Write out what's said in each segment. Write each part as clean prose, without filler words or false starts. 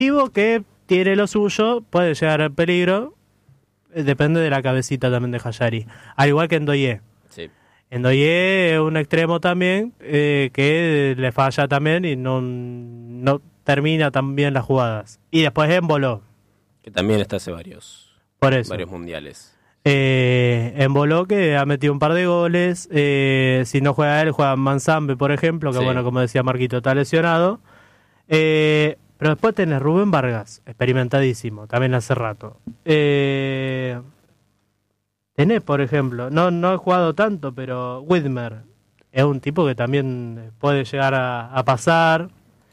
que tiene lo suyo, puede llegar al peligro, depende de la cabecita también de Jayari. Al igual que Ndoye. Sí. Ndoye es un extremo también que le falla también y no termina tan bien las jugadas. Y después Embolo. Que también está hace varios mundiales. Embolo que ha metido un par de goles. Si no juega él, juega Manzambe, por ejemplo, que Sí. bueno, como decía Marquito, está lesionado. Pero después tenés Rubén Vargas, experimentadísimo, también hace rato. Tenés, por ejemplo, no he jugado tanto, pero Widmer es un tipo que también puede llegar a pasar.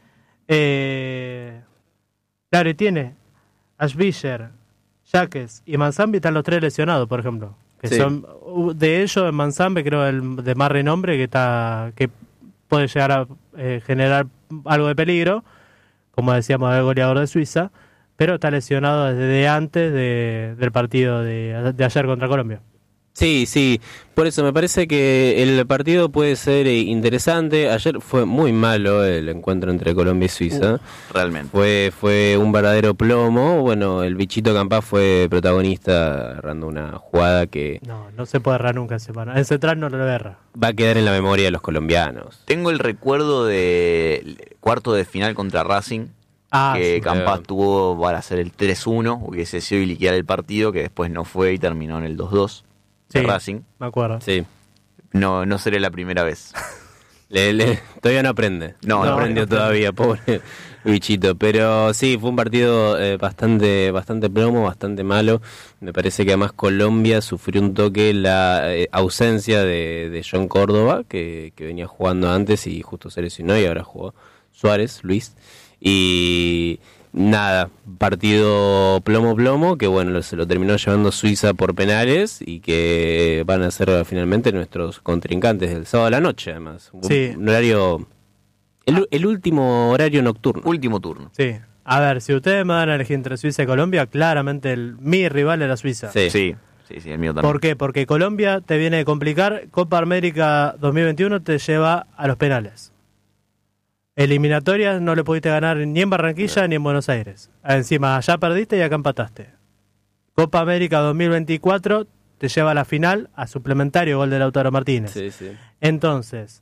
Claro, y tiene Ashbisher, Jaques y Manzambi, están los tres lesionados, por ejemplo. Que Sí. son de ellos, Manzambi creo el de más renombre que puede llegar a generar algo de peligro, como decíamos, el goleador de Suiza, pero está lesionado desde antes del partido de ayer contra Colombia. Sí, por eso me parece que el partido puede ser interesante. Ayer fue muy malo el encuentro entre Colombia y Suiza. Realmente. Fue un verdadero plomo. Bueno, el bichito Campás fue protagonista agarrando una jugada que No se puede errar nunca en semana. En Central no lo erra. va a quedar en la memoria de los colombianos. Tengo el recuerdo de cuarto de final contra Racing, que Sí. Campás tuvo para hacer el 3-1, hubiese sido y liquidar el partido, que después no fue y terminó en el 2-2 de Sí, Racing. me acuerdo. Sí. No seré la primera vez. Todavía no aprende. No aprendió aprende. todavía, pobre bichito. Pero sí, fue un partido bastante plomo, bastante malo. Me parece que además Colombia sufrió un toque la ausencia de John Córdoba, que venía jugando antes y justo se lesionó y ahora jugó Luis. Y nada, partido plomo, que bueno, se lo terminó llevando Suiza por penales y que van a ser finalmente nuestros contrincantes del sábado a la noche, además. Sí. Un horario, el último horario nocturno. Último turno. Sí. A ver, si ustedes me dan a elegir entre Suiza y Colombia, claramente mi rival era Suiza. Sí. Sí, el mío también. ¿Por qué? Porque Colombia te viene de complicar. Copa América 2021 te lleva a los penales. Eliminatorias no le pudiste ganar ni en Barranquilla ni en Buenos Aires. Encima, allá perdiste y acá empataste. Copa América 2024 te lleva a la final, a suplementario, gol de Lautaro Martínez. Sí. Entonces,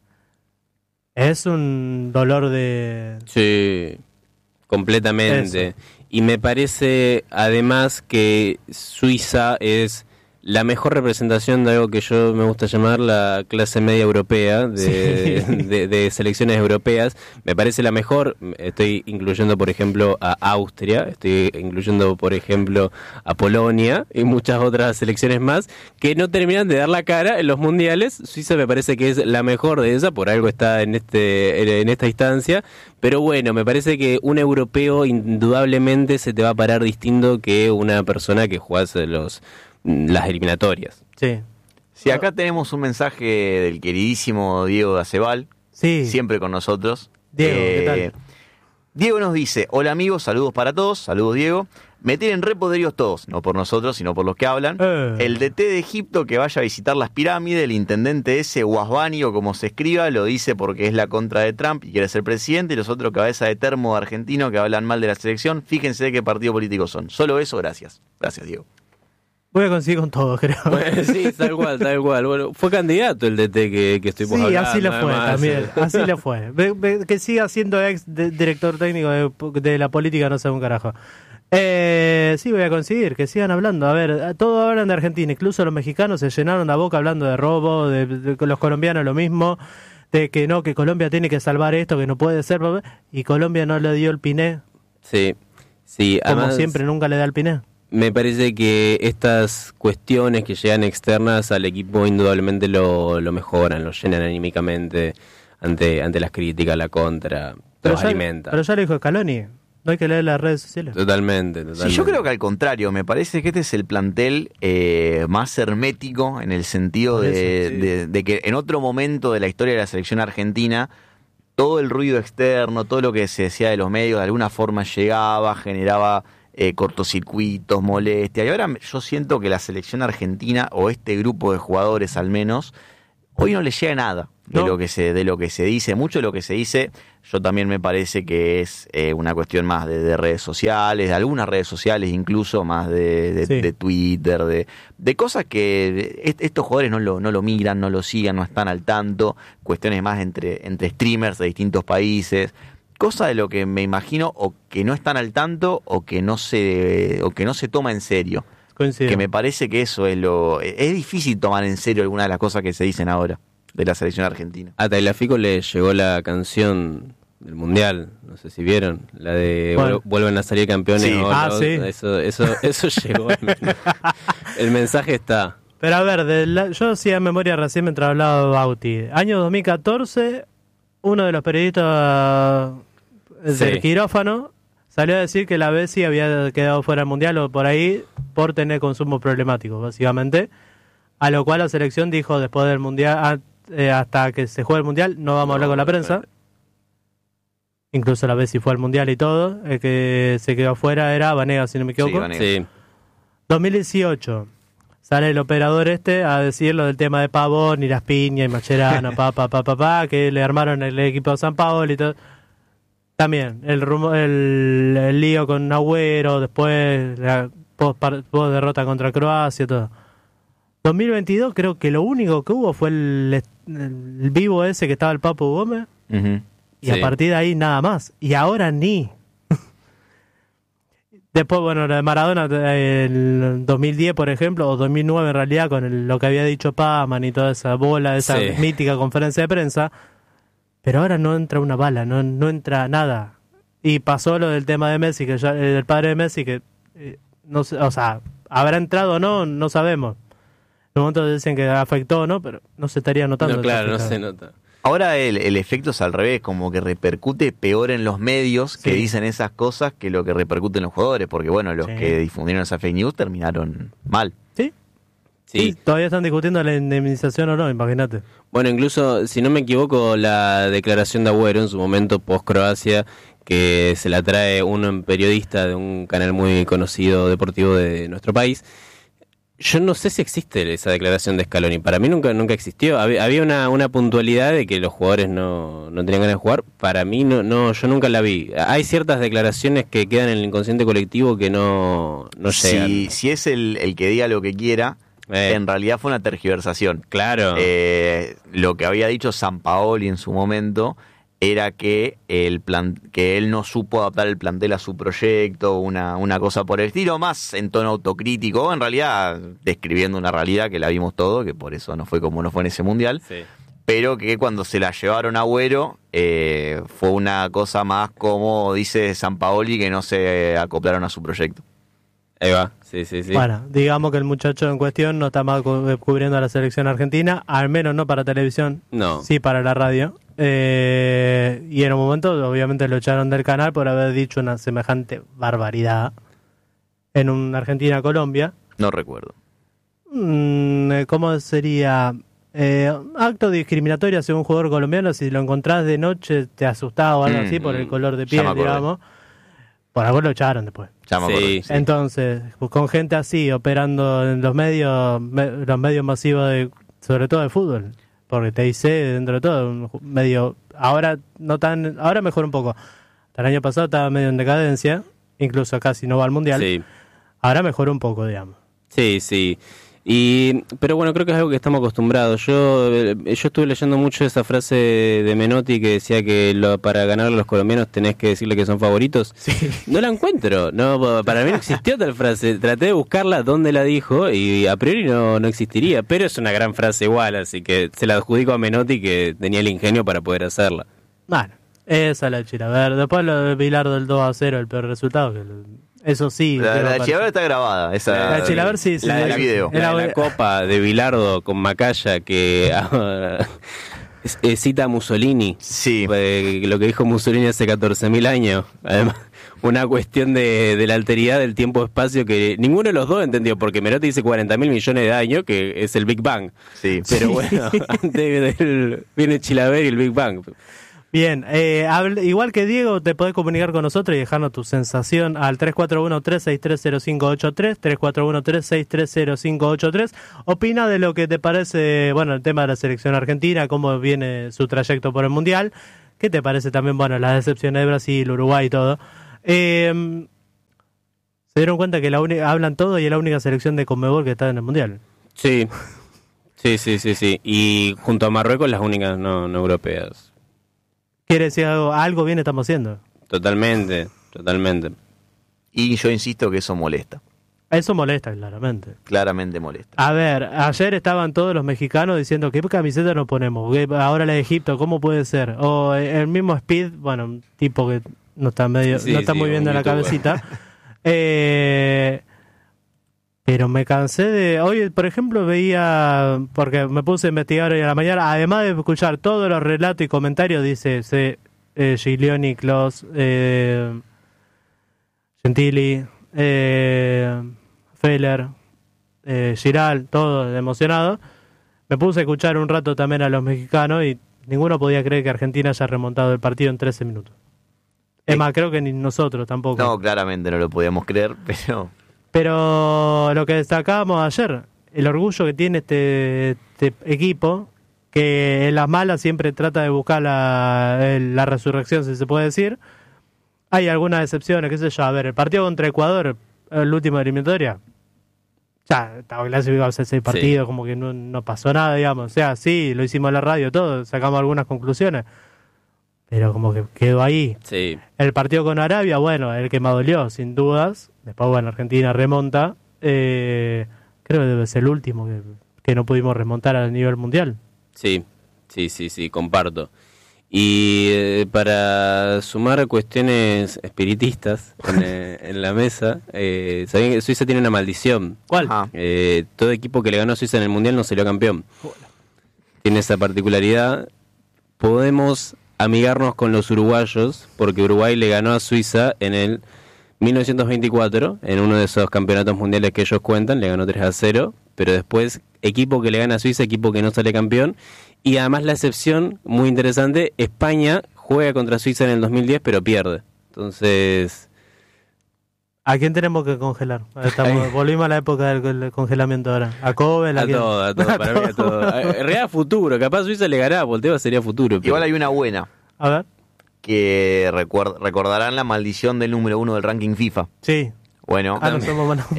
es un dolor de... Sí, completamente. Eso. Y me parece además que Suiza es la mejor representación de algo que yo me gusta llamar la clase media europea, de selecciones europeas. Me parece la mejor. Estoy incluyendo, por ejemplo, a Austria, estoy incluyendo, por ejemplo, a Polonia y muchas otras selecciones más que no terminan de dar la cara en los mundiales. Suiza me parece que es la mejor de esas, por algo está en esta instancia. Pero bueno, me parece que un europeo indudablemente se te va a parar distinto que una persona que jugase las eliminatorias. Sí. Sí, acá tenemos un mensaje del queridísimo Diego de Acebal, Sí. siempre con nosotros. Diego, ¿qué tal? Diego nos dice: hola amigos, saludos para todos, saludos Diego. Me tienen re podridos todos, no por nosotros, sino por los que hablan. El DT de Egipto que vaya a visitar las pirámides, el intendente ese, Guasbani o como se escriba, lo dice porque es la contra de Trump y quiere ser presidente, y los otros cabeza de termo argentino que hablan mal de la selección, fíjense de qué partido político son. Solo eso, gracias. Gracias, Diego. Voy a conseguir con todo, creo. Bueno, sí, tal cual. Bueno, fue candidato el DT que estuvimos hablando. Sí, así le fue además. también. Así le fue. Que siga siendo director técnico de la política, no sé un carajo. Sí, voy a conseguir que sigan hablando. A ver, todos hablan de Argentina, incluso los mexicanos se llenaron la boca hablando de robo, de los colombianos lo mismo, de que no, que Colombia tiene que salvar esto, que no puede ser, y Colombia no le dio el piné, Sí. como Además, siempre, nunca le da el piné. me parece que estas cuestiones que llegan externas al equipo indudablemente lo mejoran, lo llenan anímicamente ante las críticas, la contra, los alimenta. Pero ya lo dijo Scaloni, no hay que leer las redes sociales. Totalmente. Sí, yo creo que al contrario, me parece que este es el plantel más hermético en el sentido de que en otro momento de la historia de la selección argentina, todo el ruido externo, todo lo que se decía de los medios, de alguna forma llegaba, generaba cortocircuitos, molestia. Y ahora yo siento que la selección argentina, o este grupo de jugadores al menos, hoy no le llega nada. de lo que se dice. Mucho de lo que se dice, yo también me parece que es una cuestión más de redes sociales, de algunas redes sociales incluso, más de Twitter, de cosas que estos jugadores no lo miran, no lo sigan, no están al tanto, cuestiones más entre streamers de distintos países, cosa de lo que me imagino o que no están al tanto o que no se toma en serio. Coincido. Que me parece que eso es difícil tomar en serio algunas de las cosas que se dicen ahora de la selección argentina. A Tagliafico le llegó la canción del Mundial, no sé si vieron, la de vuelven a salir campeones. Sí. Sí. Eso llegó. El mensaje está. Pero a ver, yo hacía memoria recién mientras hablaba de Bauti. Año 2014, uno de los periodistas del quirófano salió a decir que la Bessi había quedado fuera del Mundial o por ahí por tener consumo problemático, básicamente. A lo cual la selección dijo después del Mundial, hasta que se juegue el Mundial, no vamos a hablar con la prensa. Incluso la Bessi fue al Mundial y todo. El que se quedó afuera era Vanega, si no me equivoco. Sí. 2018. Sale el operador a decir lo del tema de Pavón y las piñas y Mascherano, que le armaron el equipo de San Paolo y todo. También, el lío con Agüero, después la post derrota contra Croacia y todo. 2022 creo que lo único que hubo fue el vivo ese que estaba el Papu Gómez. Uh-huh. Y a partir de ahí nada más. Y ahora ni. Después, bueno, lo de Maradona, el 2010, por ejemplo, o 2009 en realidad, con lo que había dicho Paman y toda esa bola, esa mítica conferencia de prensa. Pero ahora no entra una bala, no entra nada. Y pasó lo del tema de Messi, que ya, del padre de Messi, que no sé, o sea, habrá entrado o no sabemos. En un momento dicen que afectó, ¿no? Pero no se estaría notando. No, claro, no se nota. Ahora el efecto es al revés, como que repercute peor en los medios que dicen esas cosas que lo que repercute en los jugadores, porque bueno, los que difundieron esa fake news terminaron mal. Sí, todavía están discutiendo la indemnización o no, imagínate. Bueno, incluso, si no me equivoco, la declaración de Agüero en su momento post-Croacia, que se la trae un periodista de un canal muy conocido deportivo de nuestro país. Yo no sé si existe esa declaración de Scaloni. Para mí nunca existió. Había una puntualidad de que los jugadores no tenían ganas de jugar. Para mí no, yo nunca la vi. Hay ciertas declaraciones que quedan en el inconsciente colectivo que no llegan. Si es el que diga lo que quiera, en realidad fue una tergiversación. Claro. Lo que había dicho Sampaoli en su momento era que que él no supo adaptar el plantel a su proyecto, una cosa por el estilo, más en tono autocrítico, en realidad describiendo una realidad que la vimos todo, que por eso no fue como no fue en ese Mundial, pero que cuando se la llevaron a Agüero fue una cosa más como dice Sampaoli, que no se acoplaron a su proyecto. Ahí va, sí. Bueno, digamos que el muchacho en cuestión no está más cubriendo a la selección argentina, al menos no para televisión, sí para la radio. Y en un momento obviamente lo echaron del canal por haber dicho una semejante barbaridad en un Argentina-Colombia. No recuerdo. ¿Cómo sería? Acto discriminatorio hacia un jugador colombiano. Si lo encontrás de noche te asustás o algo así por el color de piel, digamos. Por algo lo echaron después. Sí. Entonces, pues, con gente así operando en los medios masivos sobre todo de fútbol, porque TIC dentro de todo un medio ahora ahora mejor un poco. Hasta el año pasado estaba medio en decadencia, incluso casi no va al Mundial. Sí. Ahora mejoró un poco, digamos. Sí. Pero bueno, creo que es algo que estamos acostumbrados. Yo estuve leyendo mucho esa frase de Menotti que decía que para ganar a los colombianos tenés que decirle que son favoritos. Sí. No la encuentro. No, para mí no existió tal frase. Traté de buscarla dónde la dijo y a priori no existiría. Pero es una gran frase igual, así que se la adjudico a Menotti que tenía el ingenio para poder hacerla. Bueno, esa es la chila. A ver, después lo de Bilardo del 2-0, el peor resultado. Eso sí. La Chilaver está grabada. La Chilaver sí. El video. La copa de Bilardo con Macaya que cita a Mussolini. Sí. Lo que dijo Mussolini hace 14.000 años. Además, una cuestión de la alteridad del tiempo-espacio que ninguno de los dos entendió, porque Menotti dice 40.000 millones de años, que es el Big Bang. Sí. Pero bueno, antes viene Chilaver y el Big Bang. Bien, igual que Diego, te podés comunicar con nosotros y dejarnos tu sensación al 341-3630583, 341-3630583. Opina de lo que te parece, bueno, el tema de la selección argentina, cómo viene su trayecto por el Mundial. ¿Qué te parece también, bueno, las decepciones de Brasil, Uruguay y todo? Se dieron cuenta que hablan todo y es la única selección de Conmebol que está en el Mundial. Sí. Y junto a Marruecos las únicas no europeas. Quiere decir algo bien estamos haciendo. Totalmente. Y yo insisto que eso molesta. Eso molesta, claramente. Claramente molesta. A ver, ayer estaban todos los mexicanos diciendo ¿qué camiseta nos ponemos? Ahora la de Egipto, ¿cómo puede ser? O el mismo Speed, bueno, un tipo que no está muy bien de la cabecita. Pero me cansé de... Hoy, por ejemplo, veía... Porque me puse a investigar hoy a la mañana, además de escuchar todos los relatos y comentarios, dice Giglioni, Klos, Gentili, Feller, Giral, todo emocionado. Me puse a escuchar un rato también a los mexicanos y ninguno podía creer que Argentina haya remontado el partido en 13 minutos. Es más, creo que ni nosotros tampoco. No, claramente no lo podíamos creer, Pero lo que destacábamos ayer, el orgullo que tiene este equipo, que en las malas siempre trata de buscar la resurrección, si se puede decir. Hay algunas excepciones, qué sé yo. A ver, el partido contra Ecuador, el último de eliminatoria, ya estaba clasificado hace 6 partidos, como que no pasó nada, digamos. O sea, sí, lo hicimos en la radio, todo, sacamos algunas conclusiones, pero como que quedó ahí. Sí. El partido con Arabia, bueno, el que más dolió, sin dudas. Después, bueno, Argentina remonta. Creo que debe ser el último que no pudimos remontar a nivel mundial. Sí, comparto. Y para sumar cuestiones espiritistas en la mesa, ¿sabían que Suiza tiene una maldición? ¿Cuál? Todo equipo que le ganó a Suiza en el Mundial no salió campeón. Tiene esa particularidad. Podemos amigarnos con los uruguayos, porque Uruguay le ganó a Suiza en el 1924, en uno de esos campeonatos mundiales que ellos cuentan, le ganó 3-0, pero después, equipo que le gana a Suiza, equipo que no sale campeón, y además la excepción, muy interesante, España juega contra Suiza en el 2010, pero pierde. Entonces... ¿A quién tenemos que congelar? Volvimos a la época del congelamiento ahora. ¿A Kobe? A todo, para mí a todo. En realidad futuro, capaz Suiza le ganaba, Volteo sería futuro. Pero... Igual hay una buena. A ver. Que recordarán la maldición del número 1 del ranking FIFA. Sí. Bueno, no somos más.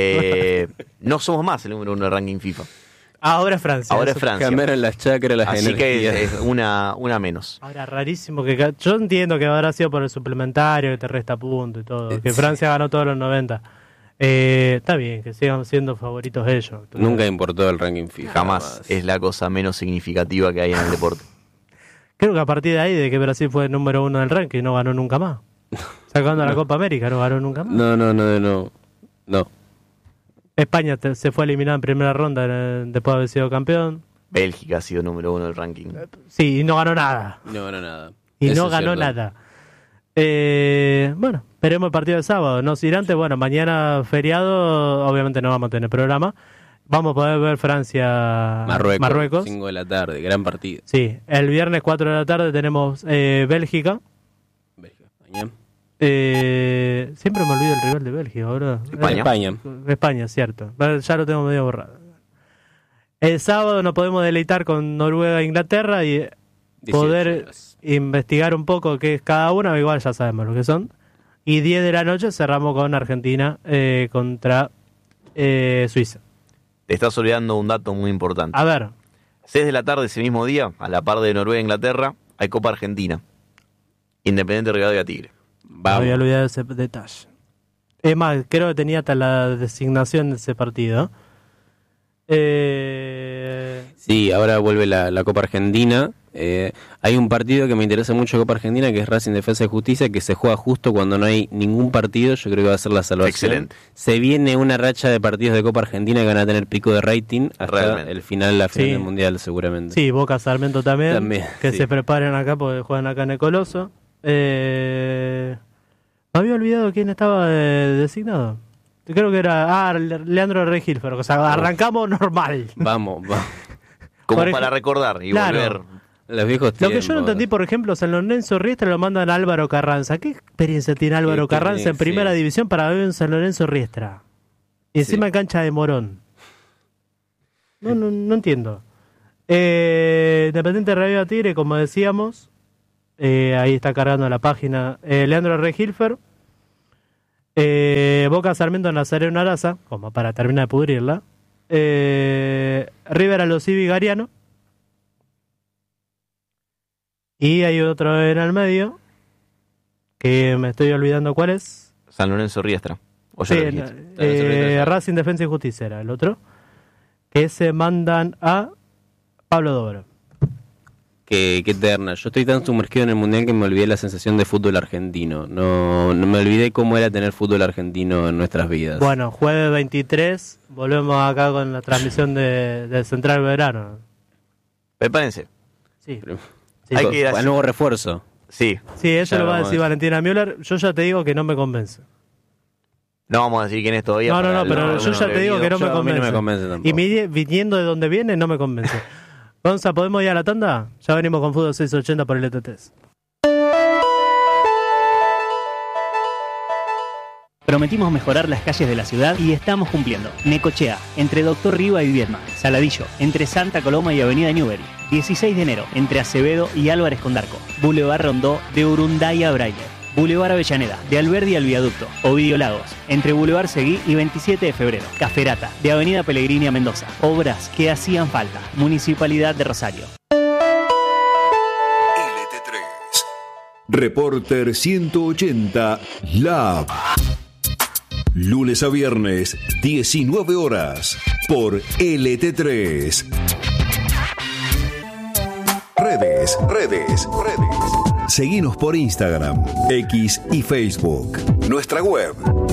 No somos más el número 1 del ranking FIFA. Ahora es Francia. Ahora es Francia. Cambiaron las chakras, las Así energías. que es una menos. Ahora, rarísimo que... Yo entiendo que habrá sido por el suplementario, que te resta punto y todo. Que Francia ganó todos los 90. Está bien, que sigan siendo favoritos ellos. Nunca importó el ranking FIFA. Jamás. Es la cosa menos significativa que hay en el deporte. Creo que a partir de ahí, de que Brasil fue el número 1 del ranking, no ganó nunca más. Sacando la Copa América, no ganó nunca más. No. España se fue eliminada en primera ronda después de haber sido campeón. Bélgica ha sido número 1 del ranking. Sí, y no ganó nada. Y Eso no ganó es nada. Bueno, esperemos el partido de sábado. No sin antes, bueno, mañana feriado, obviamente no vamos a tener programa. Vamos a poder ver Francia-Marruecos. 5 de la tarde, gran partido. Sí, el viernes 4 de la tarde tenemos Bélgica. España. Siempre me olvido el rival de Bélgica, ahora. España, cierto. Ya lo tengo medio borrado. El sábado nos podemos deleitar con Noruega e Inglaterra y poder investigar un poco qué es cada uno, igual ya sabemos lo que son. Y 10 de la noche cerramos con Argentina contra Suiza. Te estás olvidando un dato muy importante. A ver. 6 de la tarde ese mismo día, a la par de Noruega e Inglaterra, hay Copa Argentina. Independiente Rivadavia Tigre. Me había olvidado ese detalle. Es más, creo que tenía hasta la designación de ese partido. Sí, ahora vuelve la Copa Argentina. Hay un partido que me interesa mucho de Copa Argentina, que es Racing Defensa y Justicia, que se juega justo cuando no hay ningún partido. Yo creo que va a ser la salvación. Excelente. Se viene una racha de partidos de Copa Argentina que van a tener pico de rating hasta realmente la final del Mundial, seguramente. Sí, Boca Sarmiento también que sí. Se preparen acá porque juegan acá en el Coloso. Me había olvidado quién estaba designado. Creo que era Leandro Regil, pero arrancamos normal. Vamos. Como para recordar y volver. Los viejos Lo que yo no tiempos. entendí, por ejemplo, San Lorenzo Riestra lo mandan a Álvaro Carranza. ¿Qué experiencia tiene Álvaro Carranza en primera división para ver un San Lorenzo Riestra? Y encima en cancha de Morón. No entiendo. Independiente Reviva Tigre, como decíamos, ahí está cargando la página. Leandro Regilfer. Boca Sarmiento Nazareno Araza, como para terminar de pudrirla. River Alocivi Gariano. Y hay otro en el medio, que me estoy olvidando cuál es. San Lorenzo Riestra. Sí, Racing Defensa y Justicia era el otro. Que se mandan a Pablo Dobro. Qué eterna. Yo estoy tan sumergido en el Mundial que me olvidé la sensación de fútbol argentino. No me olvidé cómo era tener fútbol argentino en nuestras vidas. Bueno, jueves 23, volvemos acá con la transmisión de Central Verano. Prepárense. Sí. Sí, Hay que ir al nuevo refuerzo. Sí. Sí, eso Ya lo va a vamos decir a ver. Valentina Müller. Yo ya te digo que no me convence. No vamos a decir quién es todavía. No, pero yo ya te digo que no me A mí no me convence. convence tampoco. Y viniendo de donde viene, no me convence. Gonza, ¿podemos ir a la tanda? Ya venimos con Fútbol 680 por el ET3. Prometimos mejorar las calles de la ciudad y estamos cumpliendo. Necochea, entre Doctor Riva y Viedma. Saladillo, entre Santa Coloma y Avenida Newbery. 16 de enero, entre Acevedo y Álvarez Condarco. Boulevard Rondó, de Urunday a Braille. Boulevard Avellaneda, de Alberdi al Viaducto. Ovidio Lagos, entre Boulevard Seguí y 27 de febrero. Caferata, de Avenida Pellegrini a Mendoza. Obras que hacían falta. Municipalidad de Rosario. LT3. Reporter 180 Lab. Lunes a viernes, 19 horas, por LT3. Redes. Seguinos por Instagram, X y Facebook. Nuestra web,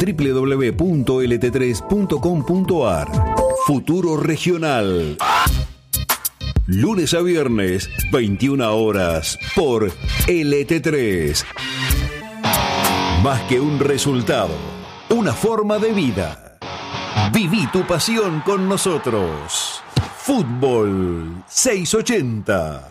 www.lt3.com.ar. Futuro Regional. Lunes a viernes, 21 horas, por LT3. Más que un resultado, una forma de vida. Viví tu pasión con nosotros. Fútbol 680.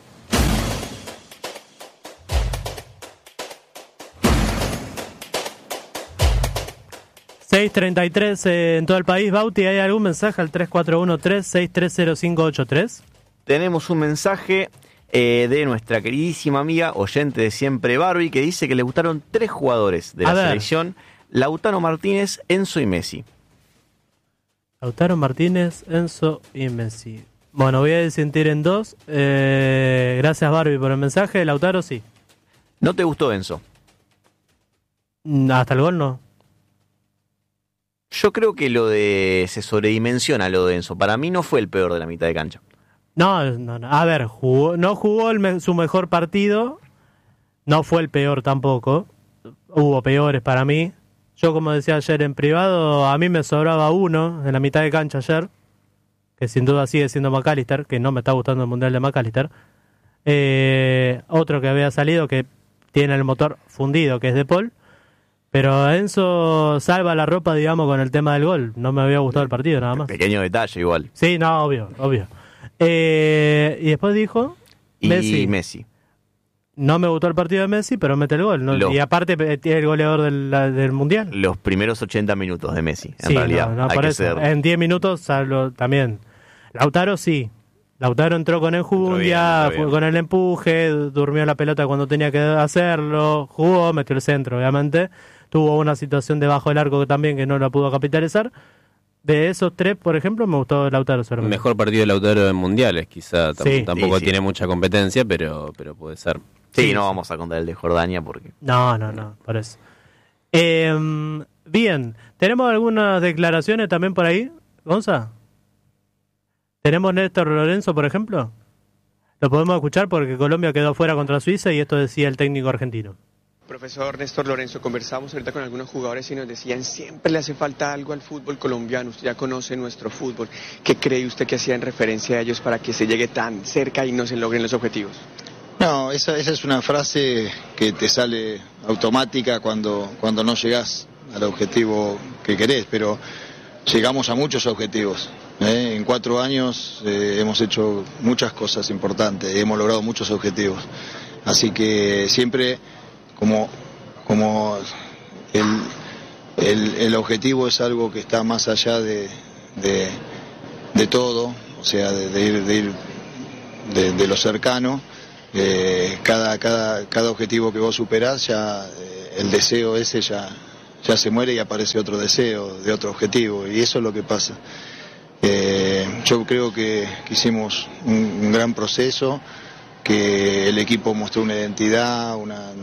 .33 en todo el país. Bauti, ¿hay algún mensaje al 3413-630583? Tenemos un mensaje de nuestra queridísima amiga, oyente de siempre, Barbie, que dice que le gustaron 3 jugadores de la selección: Lautaro Martínez, Enzo y Messi. Lautaro Martínez, Enzo y Messi. Bueno, voy a disentir en 2. Gracias, Barbie, por el mensaje. Lautaro, sí. ¿No te gustó Enzo? Hasta el gol no. Yo creo que se sobredimensiona lo de Enzo. Para mí no fue el peor de la mitad de cancha. No. A ver, no jugó su mejor partido. No fue el peor tampoco. Hubo peores para mí. Yo, como decía ayer en privado, a mí me sobraba uno en la mitad de cancha ayer, que sin duda sigue siendo McAllister, que no me está gustando el Mundial de McAllister. Otro que había salido, que tiene el motor fundido, que es De Paul. Pero Enzo salva la ropa, digamos, con el tema del gol. No me había gustado el partido, nada más. Pequeño detalle igual. Sí, no, obvio. Y después dijo Messi. No me gustó el partido de Messi, pero mete el gol, ¿no? Y aparte tiene el goleador del Mundial. Los primeros 80 minutos de Messi, en sí, realidad. No, por eso. En 10 minutos salvo también. Lautaro sí. Lautaro entró con enjundia, fue con el empuje, durmió la pelota cuando tenía que hacerlo, jugó, metió el centro, obviamente. Tuvo una situación debajo del arco también que no la pudo capitalizar. De esos 3, por ejemplo, me gustó Lautaro. Mejor partido de Lautaro en mundiales, quizá. Tampoco tiene mucha competencia, pero puede ser. Sí, no vamos a contar el de Jordania porque... No, por eso. Bien, ¿tenemos algunas declaraciones también por ahí, Gonza? ¿Tenemos Néstor Lorenzo, por ejemplo? Lo podemos escuchar porque Colombia quedó fuera contra Suiza y esto decía el técnico argentino. Profesor Néstor Lorenzo, conversamos ahorita con algunos jugadores y nos decían siempre le hace falta algo al fútbol colombiano, usted ya conoce nuestro fútbol, ¿qué cree usted que hacía en referencia a ellos para que se llegue tan cerca y no se logren los objetivos? No, esa es una frase que te sale automática cuando no llegás al objetivo que querés, pero llegamos a muchos objetivos En 4 años hemos hecho muchas cosas importantes, hemos logrado muchos objetivos. Así que siempre como el objetivo es algo que está más allá de todo, o sea, de ir de lo cercano. Cada objetivo que vos superás, ya el deseo ese ya se muere y aparece otro deseo de otro objetivo, y eso es lo que pasa. Yo creo que hicimos un gran proceso, que el equipo mostró una identidad,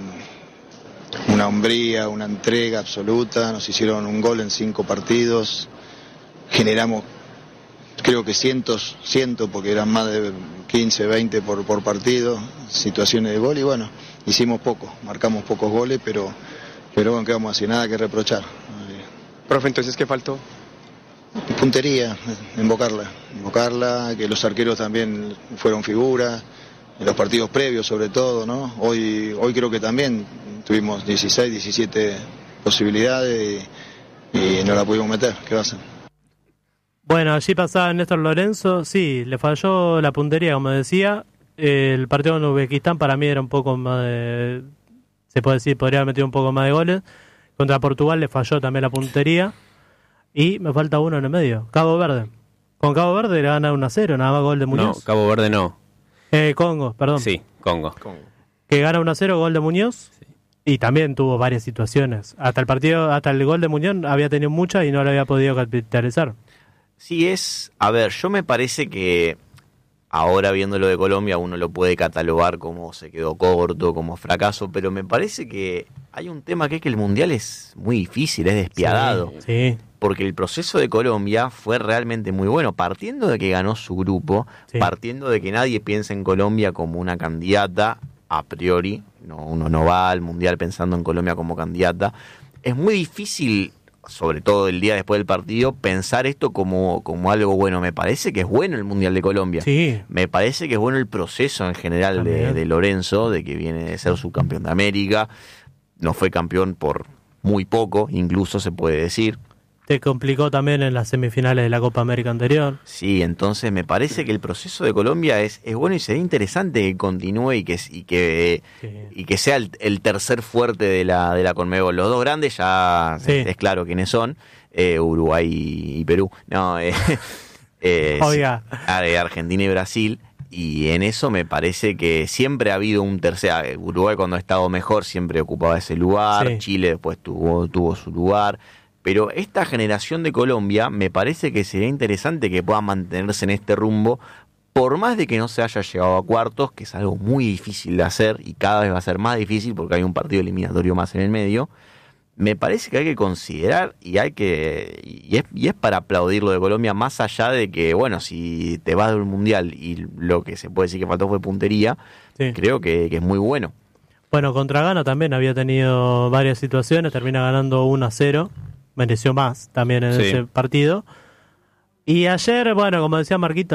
una hombría, una entrega absoluta. Nos hicieron un gol en 5 partidos, generamos creo que cientos, porque eran más de 15, 20 por partido, situaciones de gol, y bueno, hicimos poco, marcamos pocos goles, pero bueno, ¿qué vamos a hacer? Nada que reprochar. Profe, entonces, ¿qué faltó? Puntería, invocarla, que los arqueros también fueron figuras, en los partidos previos sobre todo, ¿no? Hoy creo que también tuvimos 16, 17 posibilidades y no la pudimos meter. ¿Qué va a hacer? Bueno, allí pasaba Néstor Lorenzo, sí, le falló la puntería, como decía. El partido con Uzbekistán para mí era un poco más de... Se puede decir, podría haber metido un poco más de goles. Contra Portugal le falló también la puntería. Y me falta uno en el medio, Cabo Verde. Con Cabo Verde le gana 1-0, nada más gol de Muñoz. No, Cabo Verde no. Congo, perdón. Sí, Congo. Que gana 1-0, gol de Muñoz. Sí. Y también tuvo varias situaciones. Hasta el gol de Muñoz había tenido muchas y no lo había podido capitalizar. Sí, a ver, yo me parece que ahora viendo lo de Colombia uno lo puede catalogar como se quedó corto, como fracaso, pero me parece que hay un tema que es que el Mundial es muy difícil, es despiadado. Sí. Porque el proceso de Colombia fue realmente muy bueno, partiendo de que ganó su grupo, partiendo de que nadie piensa en Colombia como una candidata a priori, uno no va al Mundial pensando en Colombia como candidata. Es muy difícil, sobre todo el día después del partido, pensar esto como algo bueno. Me parece que es bueno el Mundial de Colombia. Sí. Me parece que es bueno el proceso en general de Lorenzo, de que viene de ser subcampeón de América. No fue campeón por muy poco, incluso se puede decir. Te complicó también en las semifinales de la Copa América anterior. Sí, entonces me parece que el proceso de Colombia es bueno y sería interesante que continúe y que sea el tercer fuerte de la Conmebol. Los dos grandes ya es claro quiénes son, Uruguay y Perú. No, Oiga. De Argentina y Brasil. Y en eso me parece que siempre ha habido un tercer. Uruguay cuando ha estado mejor siempre ocupaba ese lugar. Sí. Chile después tuvo su lugar. Pero esta generación de Colombia me parece que sería interesante que pueda mantenerse en este rumbo, por más de que no se haya llegado a cuartos, que es algo muy difícil de hacer y cada vez va a ser más difícil porque hay un partido eliminatorio más en el medio. Me parece que hay que considerar y es para aplaudir lo de Colombia, más allá de que, bueno, si te vas del Mundial y lo que se puede decir que faltó fue puntería, creo que es muy bueno. Bueno, contra Ghana también había tenido varias situaciones, termina ganando 1-0. Mereció más también en ese partido. Y ayer, bueno, como decía Marquito,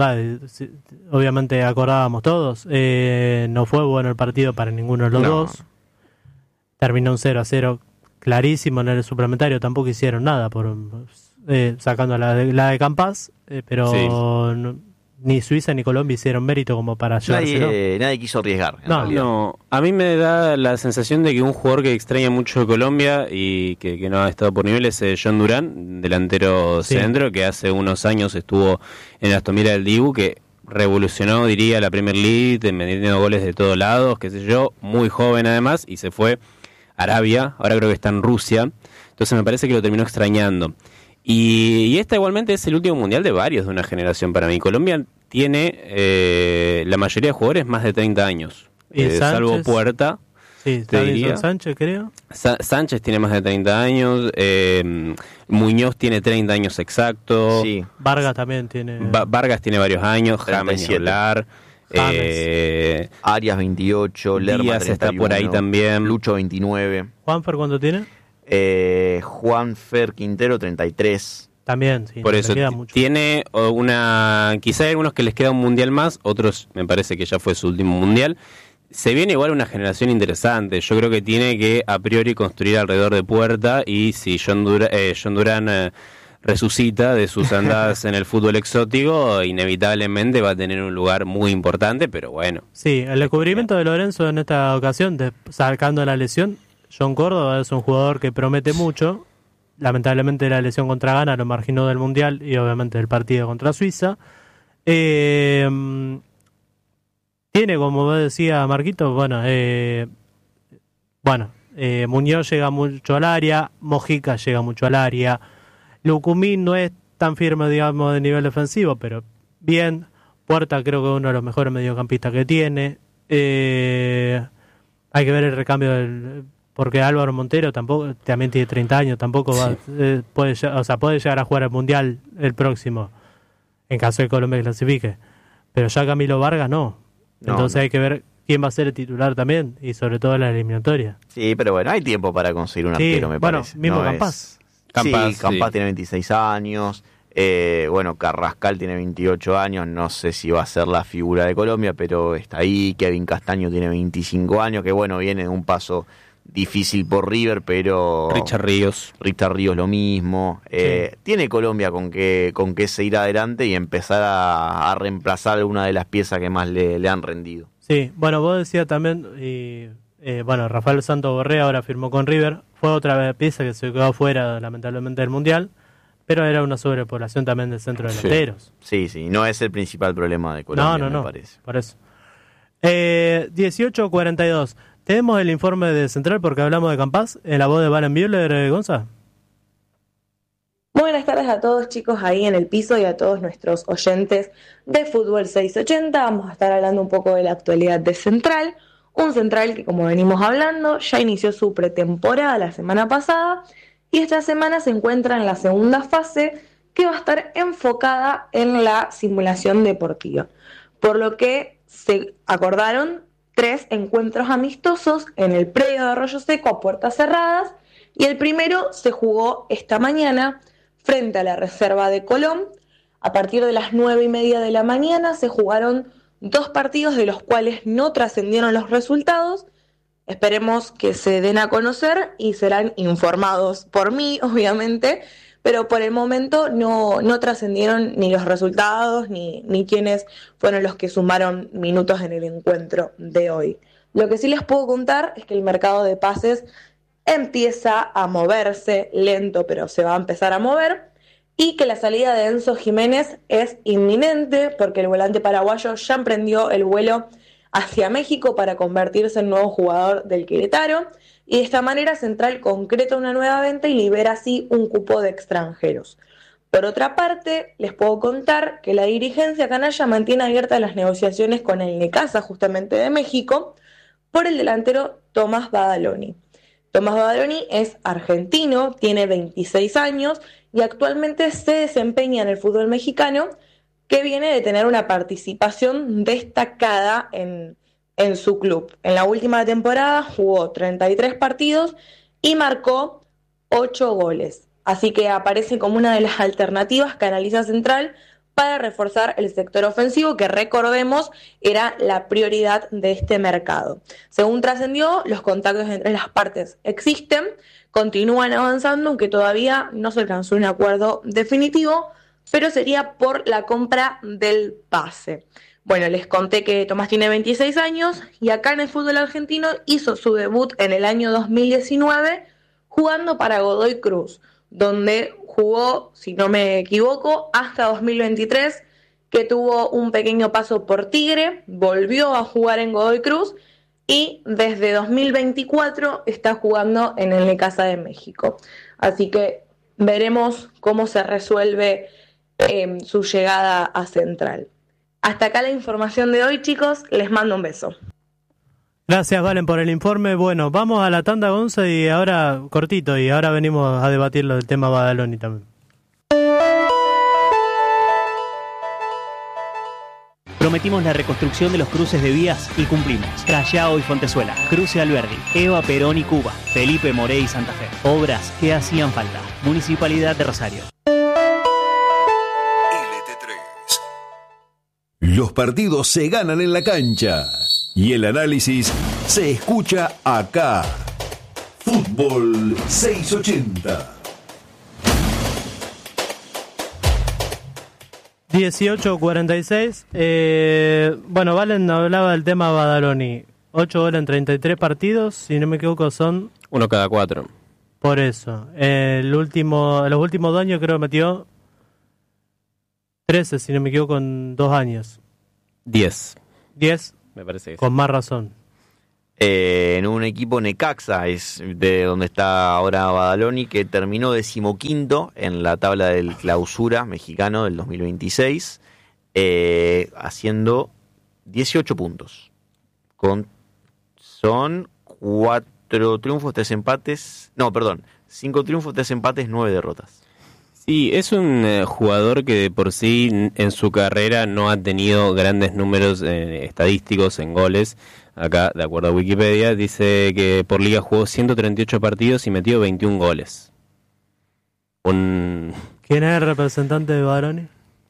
obviamente acordábamos todos, no fue bueno el partido para ninguno de los dos. Terminó un 0-0 clarísimo en el suplementario, tampoco hicieron nada por sacando la de Campas, pero ni Suiza ni Colombia hicieron mérito como para llevárselo. Nadie quiso arriesgar. No, a mí me da la sensación de que un jugador que extraña mucho de Colombia y que no ha estado por nivel es John Durán, delantero centro, que hace unos años estuvo en Aston Villa del Dibu, que revolucionó, diría, la Premier League, metiendo goles de todos lados, qué sé yo, muy joven además, y se fue a Arabia, ahora creo que está en Rusia, entonces me parece que lo terminó extrañando. Y esta igualmente es el último mundial de varios de una generación para mí. Colombia tiene la mayoría de jugadores más de 30 años, salvo Puerta. Sí, Davinson Sánchez, creo. Sánchez tiene más de 30 años, Muñoz tiene 30 años exactos. Sí. Vargas también tiene. Vargas tiene varios años, James Solar. Arias 28, Lerma Díaz 31, está por ahí también. Lucho 29. ¿Juanfer cuánto tiene? Juanfer Quintero 33. También, sí. Por eso tiene quizá hay algunos que les queda un mundial más, otros me parece que ya fue su último mundial. Se viene igual una generación interesante. Yo creo que tiene que a priori construir alrededor de Puerta, y si John Durán resucita de sus andadas en el fútbol exótico, inevitablemente va a tener un lugar muy importante, pero bueno. Sí, el descubrimiento de Lorenzo en esta ocasión, sacando la lesión, John Córdoba es un jugador que promete mucho. Lamentablemente la lesión contra Ghana lo marginó del Mundial y obviamente del partido contra Suiza. Tiene, como decía Marquito, Muñoz llega mucho al área, Mojica llega mucho al área, Lucumín no es tan firme, digamos, de nivel defensivo, pero bien. Puerta creo que es uno de los mejores mediocampistas que tiene. Hay que ver el recambio porque Álvaro Montero también tiene 30 años, tampoco puede llegar a jugar el Mundial el próximo, en caso de Colombia clasifique. Pero ya Camilo Vargas no. Entonces hay que ver quién va a ser el titular también, y sobre todo en la eliminatoria. Sí, pero bueno, hay tiempo para conseguir un arquero, me parece. Mismo Campás. Campás tiene 26 años. Carrascal tiene 28 años, no sé si va a ser la figura de Colombia, pero está ahí. Kevin Castaño tiene 25 años, que viene de un paso difícil por River, pero... Richard Ríos lo mismo. Tiene Colombia con que seguir adelante y empezar a reemplazar una de las piezas que más le han rendido. Sí, vos decías también, Rafael Santos Borré ahora firmó con River, fue otra pieza que se quedó fuera lamentablemente del Mundial, pero era una sobrepoblación también del centro delanteros. Sí, no es el principal problema de Colombia, me parece. Por eso. 18:42. Tenemos el informe de Central porque hablamos de Campás, en la voz de Valen Müller, Gonza. Buenas tardes a todos, chicos, ahí en el piso, y a todos nuestros oyentes de Fútbol 680. Vamos a estar hablando un poco de la actualidad de Central. Un Central que, como venimos hablando, ya inició su pretemporada la semana pasada y esta semana se encuentra en la segunda fase, que va a estar enfocada en la simulación deportiva. Por lo que se acordaron 3 encuentros amistosos en el predio de Arroyo Seco a puertas cerradas, y el primero se jugó esta mañana frente a la Reserva de Colón. A partir de las 9:30 de la mañana se jugaron 2 partidos, de los cuales no trascendieron los resultados. Esperemos que se den a conocer y serán informados por mí, obviamente, pero por el momento no trascendieron ni los resultados ni quienes fueron los que sumaron minutos en el encuentro de hoy. Lo que sí les puedo contar es que el mercado de pases empieza a moverse, lento, pero se va a empezar a mover, y que la salida de Enzo Jiménez es inminente porque el volante paraguayo ya emprendió el vuelo hacia México para convertirse en nuevo jugador del Querétaro, y de esta manera Central concreta una nueva venta y libera así un cupo de extranjeros. Por otra parte, les puedo contar que la dirigencia canalla mantiene abiertas las negociaciones con el Necaxa, justamente de México, por el delantero Tomás Badaloni. Tomás Badaloni es argentino, tiene 26 años y actualmente se desempeña en el fútbol mexicano, que viene de tener una participación destacada en su club. En la última temporada jugó 33 partidos y marcó 8 goles. Así que aparece como una de las alternativas que analiza Central para reforzar el sector ofensivo, que recordemos era la prioridad de este mercado. Según trascendió, los contactos entre las partes existen, continúan avanzando, aunque todavía no se alcanzó un acuerdo definitivo, pero sería por la compra del pase. Bueno, les conté que Tomás tiene 26 años y acá en el fútbol argentino hizo su debut en el año 2019 jugando para Godoy Cruz, donde jugó, si no me equivoco, hasta 2023, que tuvo un pequeño paso por Tigre, volvió a jugar en Godoy Cruz y desde 2024 está jugando en el Necaxa de México. Así que veremos cómo se resuelve su llegada a Central. Hasta acá la información de hoy, chicos. Les mando un beso. Gracias, Valen, por el informe. Bueno, vamos a la tanda, Gonza, y ahora, cortito, y ahora venimos a debatir lo del tema Badaloni también. Prometimos la reconstrucción de los cruces de vías y cumplimos. Callao y Fontezuela, Cruce Alberdi, Eva Perón y Cuba, Felipe Morey y Santa Fe. Obras que hacían falta. Municipalidad de Rosario. Los partidos se ganan en la cancha y el análisis se escucha acá. Fútbol 680. 18-46. Bueno, Valen hablaba del tema Badaloni. 8 goles en 33 partidos, si no me equivoco son... 1 cada 4. Por eso. Los últimos 2 años creo que metió 13, si no me equivoco, en 2 años. 10. 10, me parece que con sí. más razón. En un equipo Necaxa, es de donde está ahora Badaloni, que terminó 15º en la tabla del clausura mexicano del 2026, haciendo 18 puntos. Son 4 triunfos, 3 empates... No, perdón, 5 triunfos, 3 empates, 9 derrotas. Sí, es un jugador que de por sí en su carrera no ha tenido grandes números estadísticos en goles. Acá, de acuerdo a Wikipedia, dice que por liga jugó 138 partidos y metió 21 goles. ¿Quién es el representante de Badaloni?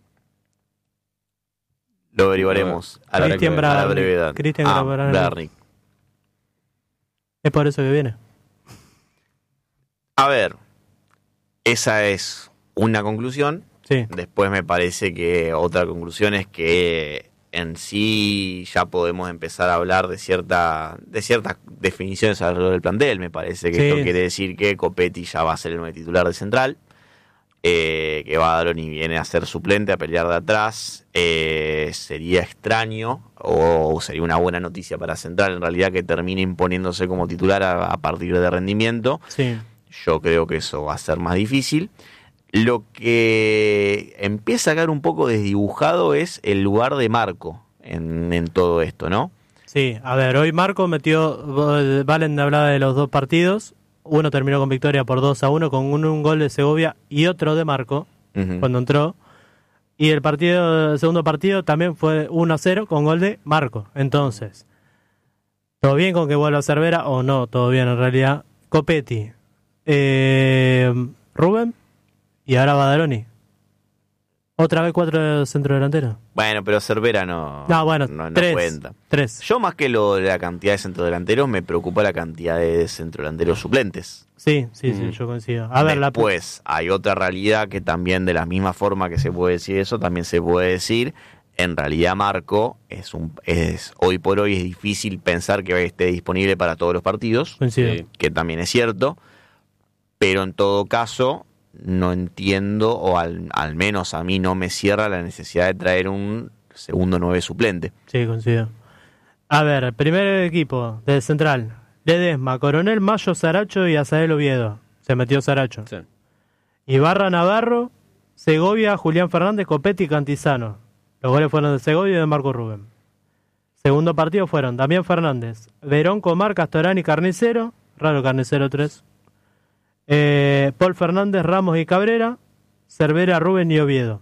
Lo averiguaremos a la brevedad. Cristian Bragarnik. Es por eso que viene. A ver, esa es una conclusión. Sí. Después me parece que otra conclusión es que en sí ya podemos empezar a hablar de ciertas definiciones alrededor del plantel. Me parece que esto quiere decir que Copetti ya va a ser el 9 titular de central, que Badaloni viene a ser suplente, a pelear de atrás. Sería extraño o sería una buena noticia para central en realidad que termine imponiéndose como titular a partir de rendimiento. Sí. Yo creo que eso va a ser más difícil. Lo que empieza a quedar un poco desdibujado es el lugar de Marco en todo esto, ¿no? Sí, a ver, hoy Marco metió... Valen hablaba de los 2 partidos. Uno terminó con victoria por 2-1 con un gol de Segovia y otro de Marco, cuando entró. Y el segundo partido también fue 1-0 con gol de Marco. Entonces, ¿todo bien con que vuelva Cervera o no? Todo bien en realidad. Copetti, Rubén y ahora Badaloni. Otra vez 4 centrodelanteros. Bueno, pero Cervera no cuenta. 3. Yo más que la cantidad de centrodelanteros me preocupa la cantidad de centrodelanteros suplentes. Sí, yo coincido. Después hay otra realidad que también de la misma forma que se puede decir eso, también se puede decir, en realidad Marco es hoy por hoy es difícil pensar que esté disponible para todos los partidos, que también es cierto, pero en todo caso no entiendo, o al menos a mí no me cierra la necesidad de traer un segundo 9 suplente. Sí, coincido. A ver, el primer equipo de central: Ledesma, Coronel, Mayo, Saracho y Azael Oviedo. Se metió Saracho. Sí. Ibarra, Navarro, Segovia, Julián Fernández, Copetti y Cantizano. Los goles fueron de Segovia y de Marco Rubén. Segundo partido fueron Damián Fernández, Verón, Comar, Castorani y Carnicero. Raro Carnicero 3. Paul Fernández, Ramos y Cabrera, Cervera, Rubén y Oviedo.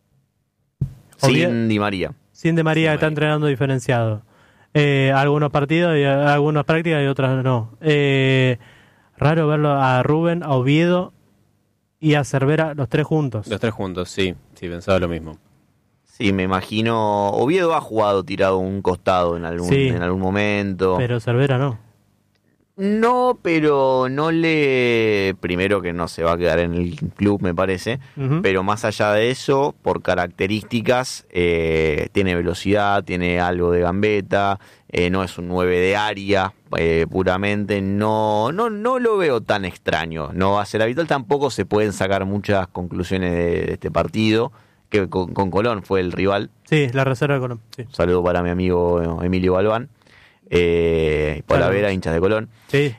Sin Di María. Sin Di María, está entrenando diferenciado. Algunos partidos, y algunas prácticas y otras no. Raro verlo a Rubén, a Oviedo y a Cervera, los 3 juntos. Los 3 juntos, sí, pensaba lo mismo. Sí, me imagino. Oviedo ha jugado tirado un costado en algún momento. Pero Cervera no. No, pero primero que no se va a quedar en el club, me parece, pero más allá de eso, por características, tiene velocidad, tiene algo de gambeta, no es un 9 de área, puramente, no lo veo tan extraño, no va a ser habitual, tampoco se pueden sacar muchas conclusiones de este partido, que con Colón fue el rival. Sí, la reserva de Colón. Sí. Saludo para mi amigo Emilio Balbán. Polavera, hinchas de Colón. Sí.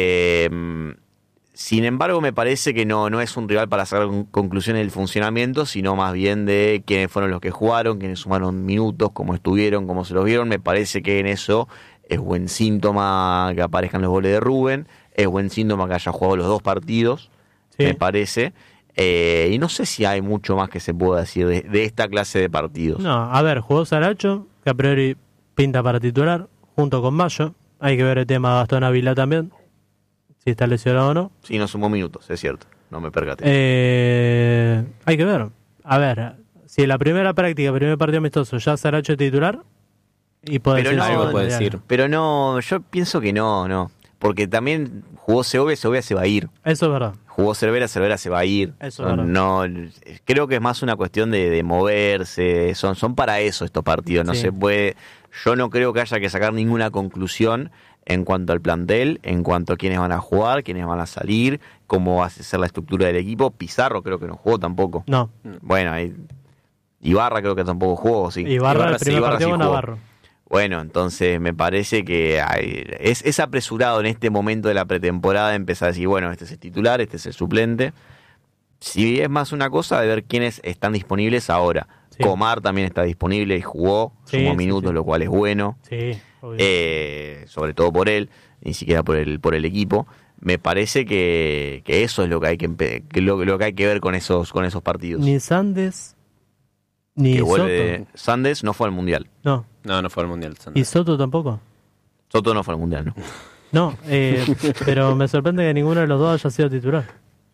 Sin embargo, me parece que no es un rival para sacar conclusiones del funcionamiento, sino más bien de quiénes fueron los que jugaron, quiénes sumaron minutos, cómo estuvieron, cómo se los vieron. Me parece que en eso es buen síntoma que aparezcan los goles de Rubén, es buen síntoma que haya jugado los 2 partidos, me parece. Y no sé si hay mucho más que se pueda decir de esta clase de partidos. No, a ver, jugó Saracho, que a priori pinta para titular, junto con Mayo. Hay que ver el tema de Gastón Ávila también, si está lesionado o no. Sí, no sumó minutos, es cierto, no me percaté. Hay que ver. A ver, si en la primera práctica, primer partido amistoso, ya Saracho es titular, y puede pero decir, algo puede decir. Pero no, yo pienso que no. Porque también jugó Segovia se va a ir. Eso es verdad. jugó Cervera se va a ir. Eso no, creo que es más una cuestión de moverse, son para eso estos partidos, no se puede, yo no creo que haya que sacar ninguna conclusión en cuanto al plantel, en cuanto a quiénes van a jugar, quiénes van a salir, cómo va a ser la estructura del equipo. Pizarro creo que no jugó tampoco. No. Bueno, Ibarra creo que tampoco jugó, sí. Ibarra el primer partido con Navarro. Bueno, entonces me parece que es apresurado en este momento de la pretemporada empezar a decir, bueno, este es el titular, este es el suplente. Si es más una cosa de ver quiénes están disponibles ahora. Sí. Comar también está disponible y jugó, sumó minutos, lo cual es bueno. Sí, sobre todo por él, ni siquiera por el equipo. Me parece que eso es lo que hay lo que hay que ver con esos partidos. Ni Sandes ni Soto. Sandes no fue al Mundial. No fue al Mundial. Sandes. ¿Y Soto tampoco? Soto no fue al Mundial, ¿no? No, pero me sorprende que ninguno de los dos haya sido titular.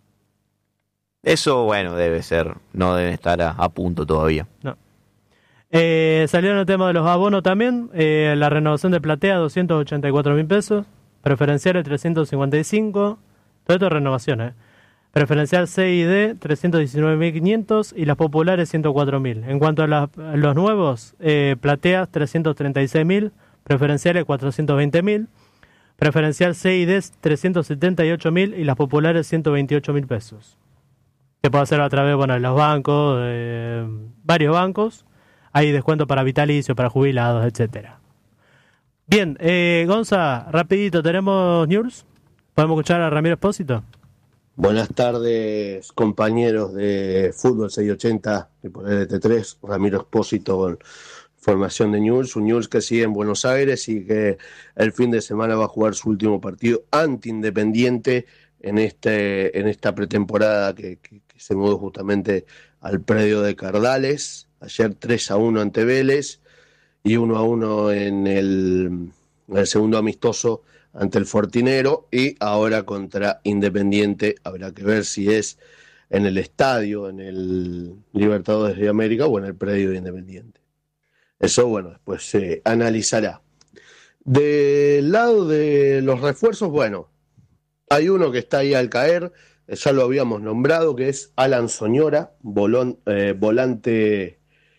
Eso, bueno, debe ser. No deben estar a punto todavía. No. Salieron el tema de los abonos también. La renovación de platea, 284.000 pesos. Preferenciales, 355. Todo esto es renovación, Preferencial C y D, 319.500. Y las populares, 104.000. En cuanto a los nuevos, plateas, 336.000. Preferenciales, 420.000. Preferencial C y D, 378.000. Y las populares, 128.000 pesos. Se puede hacer a través de los bancos, varios bancos. Hay descuento para vitalicio, para jubilados, etcétera. Bien, Gonza, rapidito, ¿tenemos news? ¿Podemos escuchar a Ramiro Espósito? Buenas tardes, compañeros de Fútbol 680 y por LT3, Ramiro Espósito con formación de Newell's, un Newell's que sigue en Buenos Aires y que el fin de semana va a jugar su último partido ante Independiente en esta pretemporada que se mudó justamente al predio de Cardales. Ayer 3-1 ante Vélez y 1-1 en el segundo amistoso ante el Fortinero, y ahora contra Independiente. Habrá que ver si es en el estadio, en el Libertadores de América o en el predio de Independiente. Eso, bueno, después se analizará. Del lado de los refuerzos, bueno, hay uno que está ahí al caer, ya lo habíamos nombrado, que es Alan Soñora, volante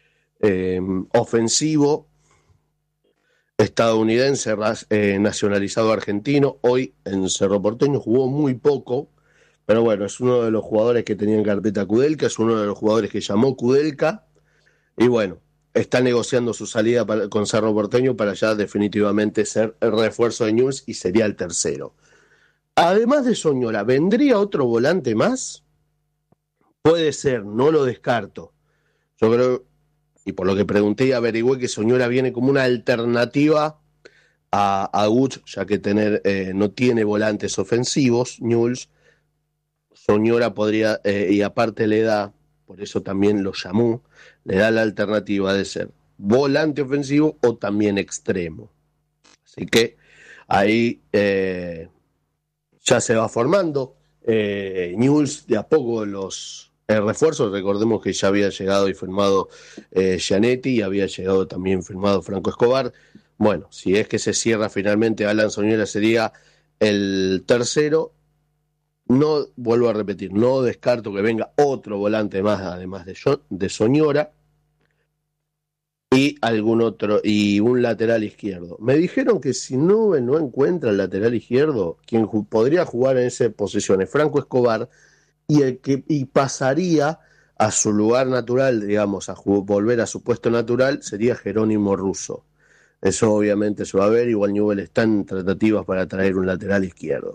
ofensivo estadounidense, nacionalizado argentino. Hoy en Cerro Porteño jugó muy poco, pero bueno, es uno de los jugadores que tenía en carpeta Kudelka, es uno de los jugadores que llamó Kudelka, y bueno, está negociando su salida con Cerro Porteño para ya definitivamente ser el refuerzo de Newell's y sería el tercero. Además de Soñora, ¿vendría otro volante más? Puede ser, no lo descarto. Yo creo, y por lo que pregunté y averigüé, que Soñora viene como una alternativa a Guch, ya que no tiene volantes ofensivos, Newell's. Soñora podría, y aparte le da, por eso también lo llamó, le da la alternativa de ser volante ofensivo o también extremo. Así que ahí ya se va formando Newell's de a poco los refuerzos. Recordemos que ya había llegado y firmado Gianetti, y había llegado también firmado Franco Escobar. Bueno, si es que se cierra finalmente Alan Soñora, sería el tercero. No, vuelvo a repetir, no descarto que venga otro volante más además de Soñora, y algún otro, y un lateral izquierdo. Me dijeron que si Newell's no encuentra el lateral izquierdo, quien podría jugar en esa posición es Franco Escobar, y pasaría a su lugar natural, digamos, a volver a su puesto natural, sería Jerónimo Russo. Eso obviamente se va a ver. Igual Newell's está en tratativas para traer un lateral izquierdo.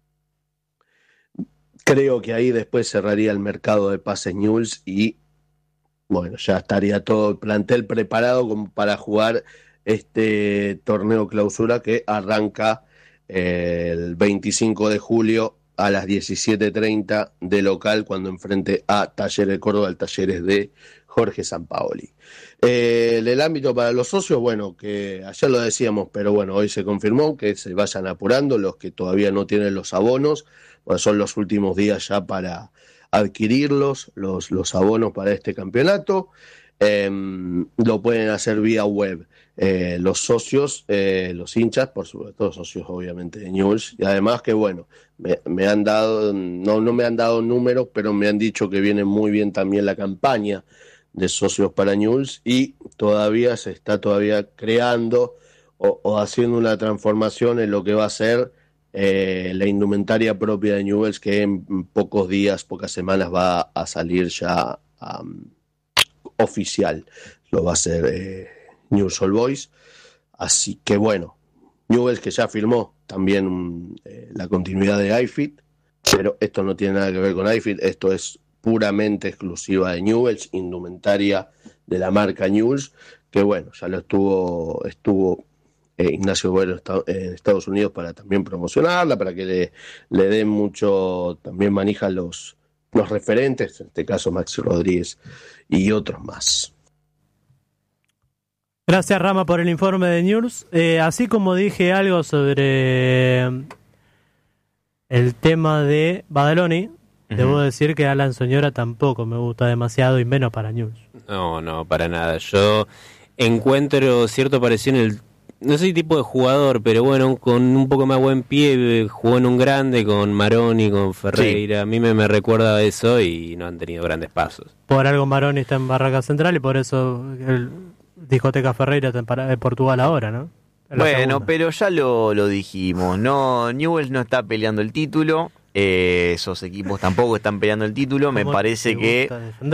Creo que ahí después cerraría el mercado de pases Newell's y bueno, ya estaría todo el plantel preparado como para jugar este torneo clausura que arranca el 25 de julio a las 17:30 de local, cuando enfrente a Talleres de Córdoba, el Talleres de Jorge Sampaoli. El ámbito para los socios, bueno, que ayer lo decíamos, pero bueno, hoy se confirmó que se vayan apurando los que todavía no tienen los abonos. Bueno, son los últimos días ya para adquirirlos, los abonos para este campeonato. Lo pueden hacer vía web los socios, los hinchas, por sobre todo socios obviamente de Newell's, y además que bueno, me han dado, no me han dado números, pero me han dicho que viene muy bien también la campaña de socios para Newell's y todavía se está creando o haciendo una transformación en lo que va a ser la indumentaria propia de Newell's, que en pocos días, pocas semanas va a salir ya oficial. Lo va a hacer Newell's Old Boys. Así que bueno, Newell's que ya firmó también la continuidad de iFit, pero esto no tiene nada que ver con iFit, esto es puramente exclusiva de Newell's, indumentaria de la marca Newell's, que bueno, ya lo estuvo Ignacio Bueno en Estados Unidos para también promocionarla, para que le den mucho también manija los referentes, en este caso Maxi Rodríguez y otros más. Gracias, Rama, por el informe de Newell's. Así como dije algo sobre el tema de Badaloni, debo decir que Alan Soñora tampoco me gusta demasiado, y menos para Newell's. No, para nada. Yo encuentro cierto parecido en el, no sé, tipo de jugador, pero bueno, con un poco más buen pie, jugó en un grande con Maroni, con Ferreira. Sí. A mí me recuerda a eso y no han tenido grandes pasos. Por algo Maroni está en Barraca Central y por eso el Discoteca Ferreira está en Portugal ahora, ¿no? Bueno, pero ya lo dijimos, no, Newell's no está peleando el título. Esos equipos tampoco están peleando el título, me parece que...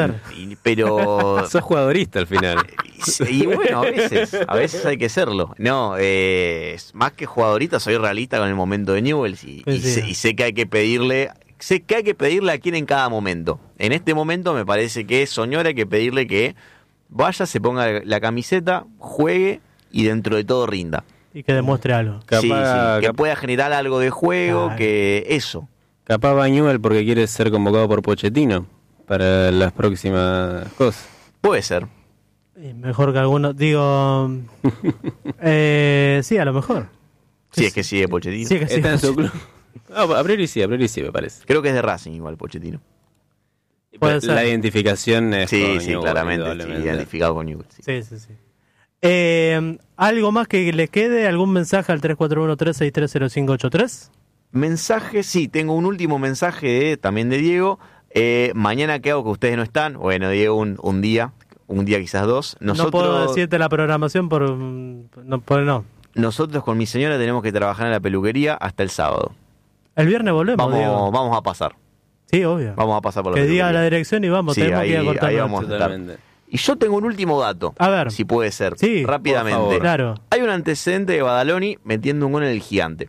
Pero... Sos jugadorista al final. Y bueno, a veces hay que serlo. No, más que jugadorista, soy realista con el momento de Newell's y sé que hay que pedirle... Sé que hay que pedirle a quién en cada momento. En este momento me parece que Soñora hay que pedirle que vaya, se ponga la camiseta, juegue y dentro de todo rinda. Y que demuestre algo. Que pueda generar algo de juego, que eso. Capaz va Newell's porque quiere ser convocado por Pochettino para las próximas cosas. Puede ser. Mejor que algunos, digo... sí, a lo mejor. Si es que sigue Pochettino. Sí, que sí. Está en su club. A priori sí, me parece. Creo que es de Racing igual Pochettino. Puede ser. La identificación es con Newell's, claramente, identificado con Newell's. Sí. ¿Algo más que les quede? ¿Algún mensaje al 341-363-0583? Mensaje, sí, tengo un último mensaje también de Diego. Mañana, ¿qué hago que ustedes no están? Bueno, Diego, un día quizás dos. No puedo decirte la programación por no. Nosotros con mi señora tenemos que trabajar en la peluquería hasta el sábado. El viernes volvemos, Diego. Vamos a pasar. Sí, obvio. Vamos a pasar por la peluquería. Que diga la dirección y vamos, sí, tenemos que ir a cortar. Ahí vamos a estar. Y yo tengo un último dato. A ver. Si puede ser. Sí, rápidamente. Claro. Hay un antecedente de Badaloni metiendo un gol en el Gigante.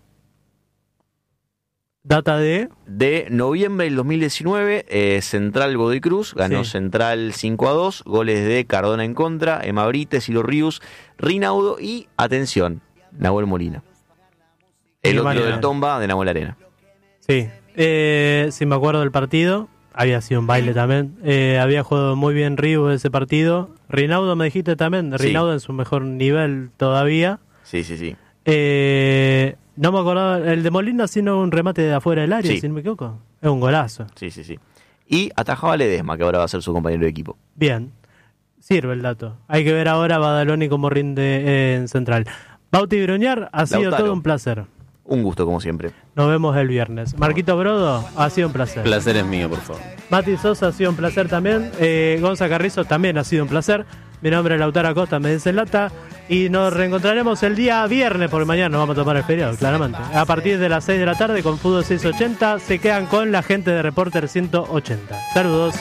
Data de noviembre del 2019, Central Godoy Cruz, ganó Central 5-2, goles de Cardona en contra, Emma Brites, Silo Ríos, Rinaudo y, atención, Nahuel Molina. El otro del Tomba de Nahuel Arena. Sí, si me acuerdo del partido, había sido un baile también, había jugado muy bien Río ese partido, Rinaudo me dijiste también, Rinaudo en su mejor nivel todavía. Sí. No me acordaba, el de Molina sino un remate de afuera del área, si no me equivoco. Es un golazo. Sí. Y atajaba a Ledesma, que ahora va a ser su compañero de equipo. Bien, sirve el dato. Hay que ver ahora Badaloni cómo rinde en Central. Bauti Gruñar, ha sido todo un placer. Un gusto, como siempre. Nos vemos el viernes. Marquito Brodo, ha sido un placer. Placer es mío, por favor. Mati Sosa, ha sido un placer también. Gonza Carrizo, también ha sido un placer. Mi nombre es Lautaro Acosta, me dice Lata. Y nos reencontraremos el día viernes, porque mañana nos vamos a tomar el feriado, claramente. A partir de las 6 de la tarde con Fútbol 680. Se quedan con la gente de Reporter 180. Saludos.